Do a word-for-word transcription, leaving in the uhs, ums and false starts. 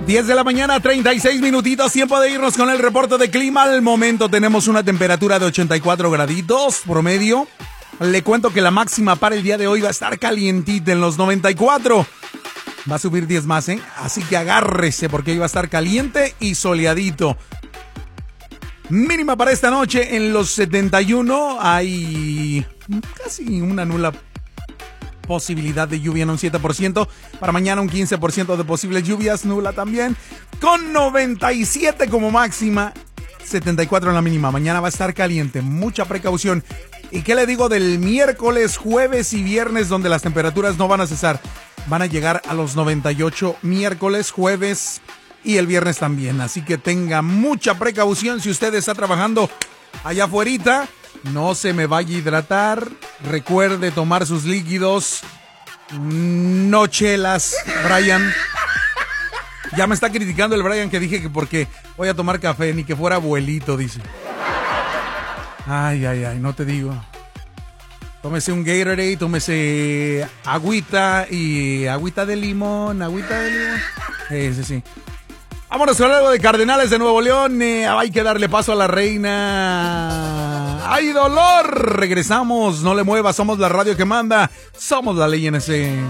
diez de la mañana, treinta y seis minutitos, tiempo de irnos con el reporte de clima. Al momento tenemos una temperatura de ochenta y cuatro graditos promedio. Le cuento que la máxima para el día de hoy va a estar calientita en los noventa y cuatro. Va a subir diez más, ¿eh? Así que agárrese porque hoy va a estar caliente y soleadito. Mínima para esta noche en los setenta y uno. Hay casi una nula posibilidad de lluvia en un siete por ciento. Para mañana un quince por ciento de posibles lluvias, nula también. Con noventa y siete como máxima, setenta y cuatro en la mínima. Mañana va a estar caliente, mucha precaución. ¿Y qué le digo del miércoles, jueves y viernes, donde las temperaturas no van a cesar? Van a llegar a los noventa y ocho miércoles, jueves y el viernes también. Así que tenga mucha precaución si usted está trabajando allá afuerita. No se me vaya a hidratar. Recuerde tomar sus líquidos. No chelas, Brian. Ya me está criticando el Brian que dije que porque voy a tomar café, ni que fuera abuelito, dice. Ay, ay, ay, no te digo. Tómese un Gatorade, tómese agüita y agüita de limón, agüita de limón. Sí, sí, sí. Vámonos con algo de Cardenales de Nuevo León. Eh, hay que darle paso a la reina. ¡Ay, dolor! Regresamos, no le muevas, somos la radio que manda. Somos la ley N S.